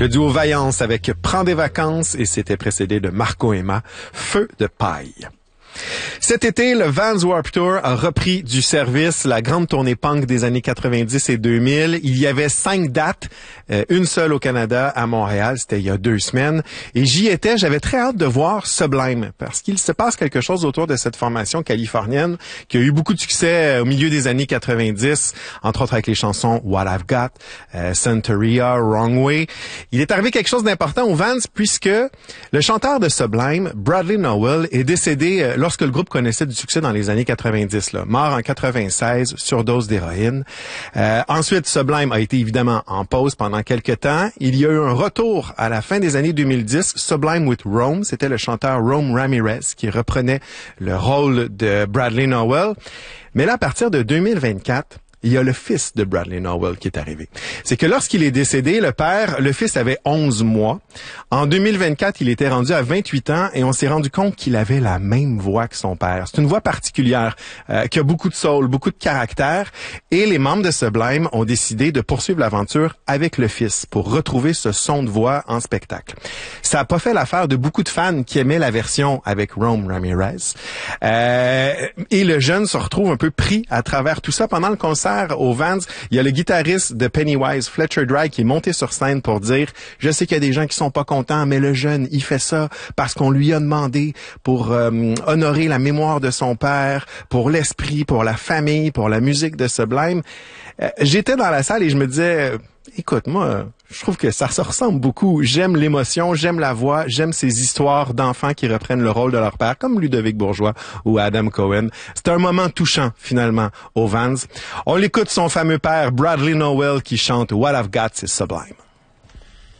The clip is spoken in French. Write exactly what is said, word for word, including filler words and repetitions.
Le duo Vaillance avec Prends des vacances et c'était précédé de Marco Emma, Feu de paille. Cet été, le Vans Warped Tour a repris du service, la grande tournée punk des années quatre-vingt-dix et deux mille. Il y avait cinq dates, euh, une seule au Canada, à Montréal, c'était il y a deux semaines. Et j'y étais, j'avais très hâte de voir Sublime, parce qu'il se passe quelque chose autour de cette formation californienne qui a eu beaucoup de succès au milieu des années quatre-vingt-dix, entre autres avec les chansons What I've Got, euh, Santeria, Wrong Way. Il est arrivé quelque chose d'important aux Vans, puisque le chanteur de Sublime, Bradley Nowell, est décédé euh, lorsque le groupe connaissait du succès dans les années quatre-vingt-dix, là, mort en quatre-vingt-seize, surdose d'héroïne. Euh, ensuite, Sublime a été évidemment en pause pendant quelques temps. Il y a eu un retour à la fin des années deux mille dix, Sublime with Rome. C'était le chanteur Rome Ramirez qui reprenait le rôle de Bradley Nowell. Mais là, à partir de deux mille vingt-quatre, il y a le fils de Bradley Nowell qui est arrivé. C'est que lorsqu'il est décédé, le père, le fils avait onze mois. En deux mille vingt-quatre, il était rendu à vingt-huit ans et on s'est rendu compte qu'il avait la même voix que son père. C'est une voix particulière, euh, qui a beaucoup de soul, beaucoup de caractère. Et les membres de Sublime ont décidé de poursuivre l'aventure avec le fils pour retrouver ce son de voix en spectacle. Ça n'a pas fait l'affaire de beaucoup de fans qui aimaient la version avec Rome Ramirez. Euh, et le jeune se retrouve un peu pris à travers tout ça pendant le concert aux Vans. Il y a le guitariste de Pennywise, Fletcher Dry, qui est monté sur scène pour dire « Je sais qu'il y a des gens qui sont pas contents, mais le jeune, il fait ça parce qu'on lui a demandé pour euh, honorer la mémoire de son père, pour l'esprit, pour la famille, pour la musique de Sublime. Euh, » J'étais dans la salle et je me disais « Écoute, moi, je trouve que ça se ressemble beaucoup. J'aime l'émotion, j'aime la voix, j'aime ces histoires d'enfants qui reprennent le rôle de leur père, comme Ludovic Bourgeois ou Adam Cohen. C'est un moment touchant, finalement, aux Vans. On l'écoute son fameux père, Bradley Nowell, qui chante « What I've Got, c'est Sublime ».